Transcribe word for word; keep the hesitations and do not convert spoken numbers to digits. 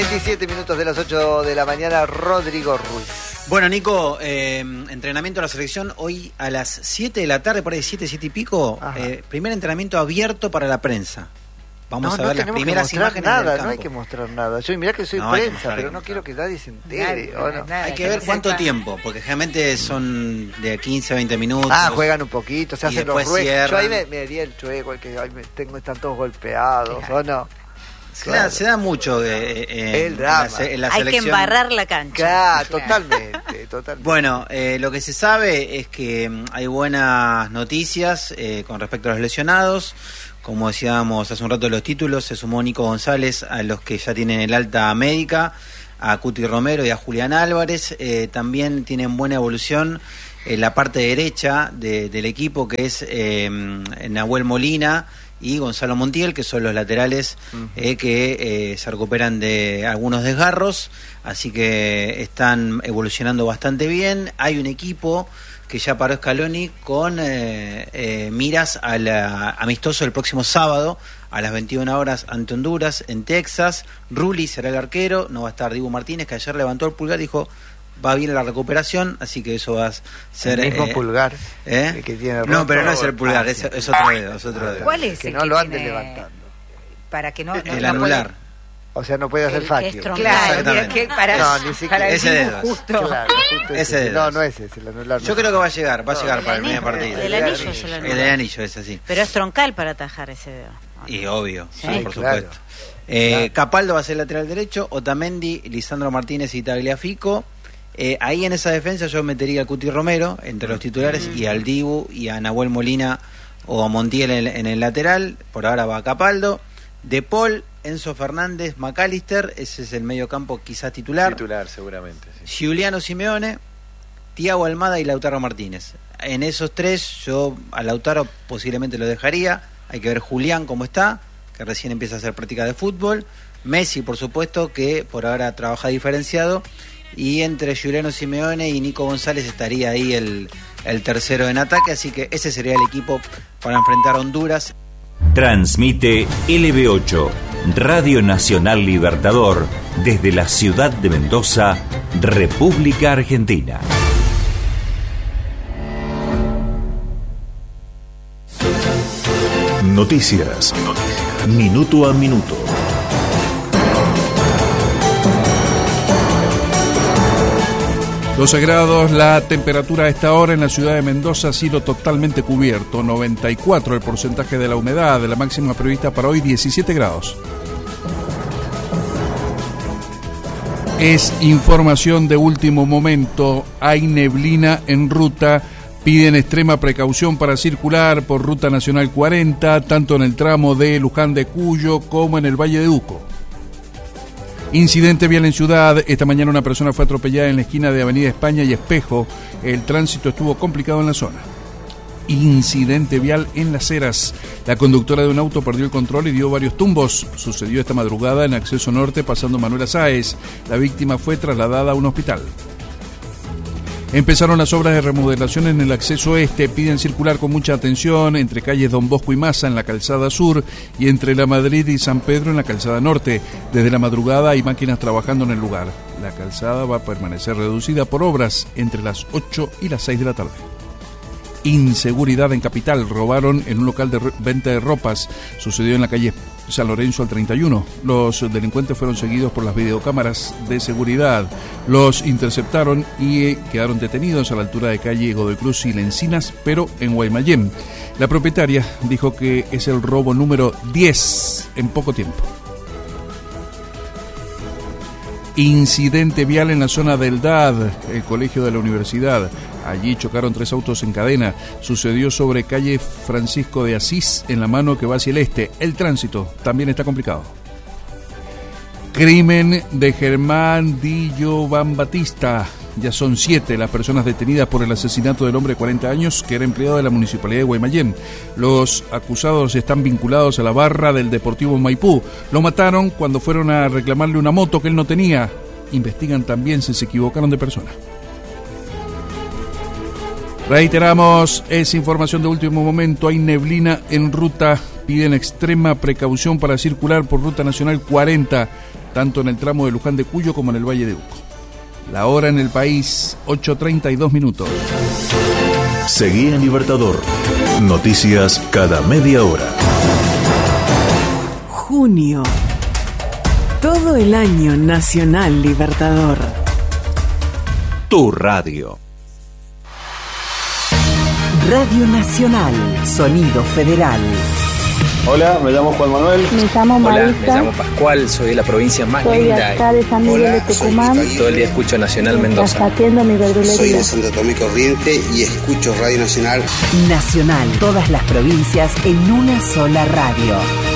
veintisiete minutos de las ocho de la mañana, Rodrigo Ruiz. Bueno, Nico, eh, entrenamiento de la selección hoy a las siete de la tarde, por ahí siete, siete y pico, eh, primer entrenamiento abierto para la prensa. Vamos no, a ver no las primeras que imágenes nada, del campo. No hay que mostrar nada. Yo mirá que soy no prensa, pero no quiero que nadie se entere. Nada, ¿o no? nada, hay que que ver no cuánto sepa. tiempo, porque generalmente son de quince a veinte minutos. Ah, juegan un poquito, se y hacen los después ruedos. Yo cierran. ahí me, me haría el chueco, el que ay, me tengo, están todos golpeados, Claro. ¿o no? Se, Claro. da, se da mucho eh, eh, El en, drama. la, se- en la Hay que selección. embarrar la cancha. Claro, totalmente, totalmente. Bueno, eh, lo que se sabe es que mm, hay buenas noticias eh, con respecto a los lesionados. Como decíamos hace un rato de los títulos, se sumó Nico González a los que ya tienen el alta médica, a Cuti Romero y a Julián Álvarez. Eh, también tienen buena evolución en la parte derecha de, del equipo, que es eh, Nahuel Molina y Gonzalo Montiel, que son los laterales eh, que eh, se recuperan de algunos desgarros, así que están evolucionando bastante bien. Hay un equipo que ya paró Scaloni con eh, eh, miras al amistoso el próximo sábado a las veintiuna horas ante Honduras en Texas. Rulli será el arquero, no va a estar Dibu Martínez, que ayer levantó el pulgar y dijo va bien la recuperación, así que eso va a ser el mismo eh, pulgar ¿eh? el que tiene no, roto. pero no es el pulgar, Ah, es, sí. es otro dedo, es otro dedo. ¿Cuál es Que el no que lo anden tiene- levantando. Para que no, no- El no anular. puede- O sea, no puede hacer el que faquio. es troncal. Claro, Exactamente. mira que para, No, ni siquiera. para Ese decir dedo. justo. Claro, justo Ese ese. dedo. No, no es ese, el anular. Yo no. creo que va a llegar, va a No, llegar el para el primer anillo, partido. el anillo es el anular. El anillo es así. Pero es troncal para atajar ese dedo. Y obvio, sí, Sí, por claro. supuesto. Eh, Claro. Capaldo va a ser lateral derecho, Otamendi, Lisandro Martínez y Tagliafico. Eh, ahí en esa defensa yo metería a Cuti Romero entre los titulares y al Dibu y a Nahuel Molina o a Montiel en, en el lateral. Por ahora va Capaldo. De Paul, Enzo Fernández, McAllister, ese es el medio campo quizás titular. Titular, seguramente. Sí. Giuliano Simeone, Thiago Almada y Lautaro Martínez. En esos tres yo a Lautaro posiblemente lo dejaría. Hay que ver Julián cómo está, que recién empieza a hacer práctica de fútbol. Messi, por supuesto, que por ahora trabaja diferenciado. Y entre Giuliano Simeone y Nico González estaría ahí el, el tercero en ataque. Así que ese sería el equipo para enfrentar a Honduras. Transmite L B ocho, Radio Nacional Libertador, desde la ciudad de Mendoza, República Argentina. Noticias. Minuto a minuto. doce grados, la temperatura a esta hora en la ciudad de Mendoza ha sido totalmente cubierto, noventa y cuatro el porcentaje de la humedad, la máxima prevista para hoy diecisiete grados. Es información de último momento, hay neblina en ruta, piden extrema precaución para circular por Ruta Nacional cuarenta, tanto en el tramo de Luján de Cuyo como en el Valle de Uco. Incidente vial en ciudad. Esta mañana una persona fue atropellada en la esquina de Avenida España y Espejo. El tránsito estuvo complicado en la zona. Incidente vial en Las Heras. La conductora de un auto perdió el control y dio varios tumbos. Sucedió esta madrugada en acceso norte pasando Manuela Sáez. La víctima fue trasladada a un hospital. Empezaron las obras de remodelación en el acceso este. Piden circular con mucha atención entre calles Don Bosco y Maza en la calzada sur y entre La Madrid y San Pedro en la calzada norte. Desde la madrugada hay máquinas trabajando en el lugar. La calzada va a permanecer reducida por obras entre las ocho y las seis de la tarde. Inseguridad en Capital. Robaron en un local de re- venta de ropas. Sucedió en la calle San Lorenzo al treinta y uno. Los delincuentes fueron seguidos por las videocámaras de seguridad. Los interceptaron y eh, quedaron detenidos a la altura de calle Godoy Cruz y Lencinas, pero en Guaymallén. La propietaria dijo que es el robo número diez en poco tiempo. Incidente vial en la zona del D A D, el colegio de la universidad. Allí chocaron tres autos en cadena. Sucedió sobre calle Francisco de Asís, en la mano que va hacia el este. El tránsito también está complicado. Crimen de Germán Di Giovan Batista. Ya son siete las personas detenidas por el asesinato del hombre de cuarenta años que era empleado de la Municipalidad de Guaymallén. Los acusados están vinculados a la barra del Deportivo Maipú. Lo mataron cuando fueron a reclamarle una moto que él no tenía. Investigan también si se equivocaron de persona. Reiteramos, es información de último momento, hay neblina en ruta piden extrema precaución para circular por Ruta Nacional cuarenta, tanto en el tramo de Luján de Cuyo como en el Valle de Uco. La hora en el país, ocho treinta y dos minutos. Seguí en Libertador. Noticias cada media hora. Junio. Todo el año Nacional Libertador. Tu radio. Radio Nacional, sonido federal. Hola, me llamo Juan Manuel. Me llamo Marisa. Hola, me llamo Pascual, soy de la provincia más soy linda. Soy acá de San Miguel de Tucumán. Todo el día escucho Nacional Mendoza. Atiendo mi verdulería. Soy de Santo Tomé Corriente y escucho Radio Nacional. Nacional, todas las provincias en una sola radio.